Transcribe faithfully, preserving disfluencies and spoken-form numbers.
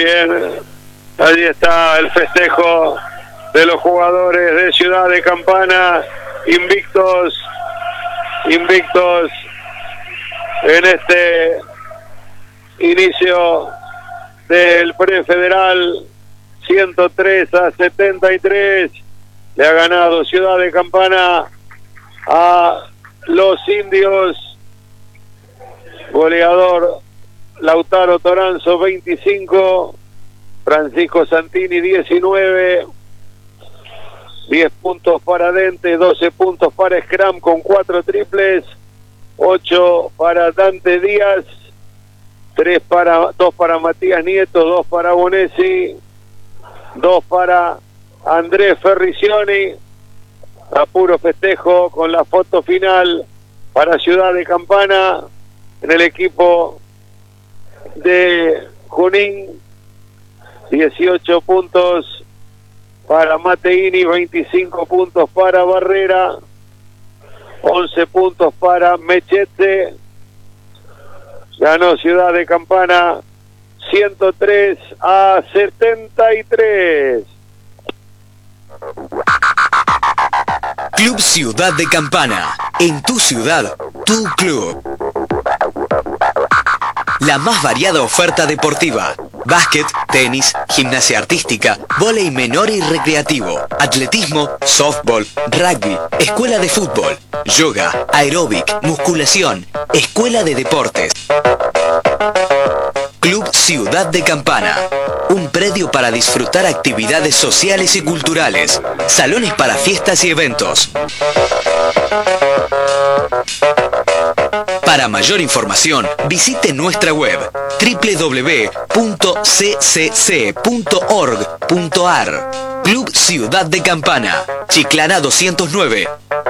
bien, allí está el festejo de los jugadores de Ciudad de Campana, invictos, invictos en este inicio del prefederal. Ciento tres a setenta y tres le ha ganado Ciudad de Campana a los indios. Goleador Lautaro Toranzo veinticinco, Francisco Santini diecinueve, diez puntos para Dente, doce puntos para Scrum con cuatro triples, ocho para Dante Díaz, tres para, dos para Matías Nieto, dos para Bonesi, dos para Andrés Ferricioni. A puro festejo con la foto final para Ciudad de Campana en el equipo de Junín. Dieciocho puntos para Mateini, veinticinco puntos para Barrera, once puntos para Mechete. Ganó Ciudad de Campana ciento tres a setenta y tres. Club Ciudad de Campana. En tu ciudad, tu club. La más variada oferta deportiva. Básquet, tenis, gimnasia artística, vóley menor y recreativo, atletismo, softball, rugby, escuela de fútbol, yoga, aeróbic, musculación, escuela de deportes. Club Ciudad de Campana. Un predio para disfrutar actividades sociales y culturales. Salones para fiestas y eventos. Para mayor información, visite nuestra web doble u doble u doble u punto c c c punto org punto a r. Club Ciudad de Campana, Chiclana doscientos nueve.